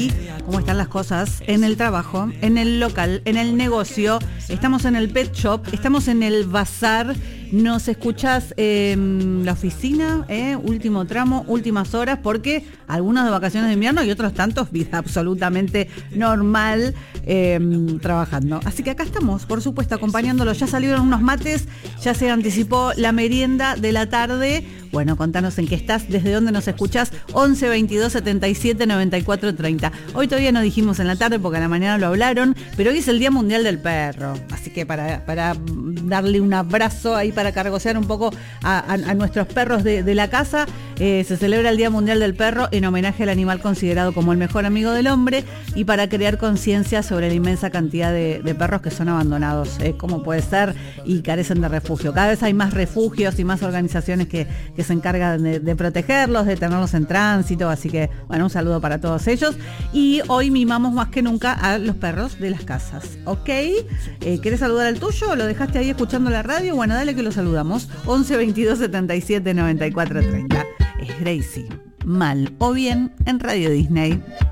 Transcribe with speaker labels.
Speaker 1: ¿Cómo están las cosas en el trabajo, en el local, en el negocio? Estamos en el pet shop, estamos en el bazar. Nos escuchás en la oficina, último tramo, últimas horas, porque algunos de vacaciones de invierno y otros tantos vida absolutamente normal trabajando. Así que acá estamos, por supuesto, acompañándolos. Ya salieron unos mates, ya se anticipó la merienda de la tarde. Bueno, contanos en qué estás, desde dónde nos escuchás. 11 22 77 94 30. Hoy todavía no dijimos en la tarde porque a la mañana lo hablaron, pero hoy es el Día Mundial del Perro. Así que para darle un abrazo ahí, para cargosear un poco a nuestros perros de la casa, se celebra el Día Mundial del Perro en homenaje al animal considerado como el mejor amigo del hombre y para crear conciencia sobre la inmensa cantidad de perros que son abandonados, como puede ser, y carecen de refugio. Cada vez hay más refugios y más organizaciones que se encargan de protegerlos, de tenerlos en tránsito, así que bueno, un saludo para todos ellos. Y hoy mimamos más que nunca a los perros de las casas, ¿ok? ¿Querés saludar al tuyo? ¿Lo dejaste ahí escuchando la radio? Bueno, dale que lo saludamos. 11 22 77 94 30. Es Gracie, mal o bien, en Radio Disney.